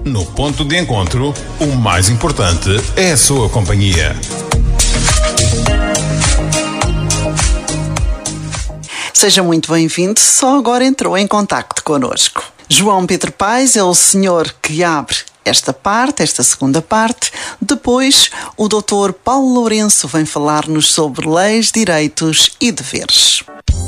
No ponto de encontro, o mais importante é a sua companhia. Seja muito bem-vindo, só agora entrou em contacto connosco. João Pedro Paes é o senhor que abre esta segunda parte. Depois, o Dr. Paulo Lourenço vem falar-nos sobre leis, direitos e deveres.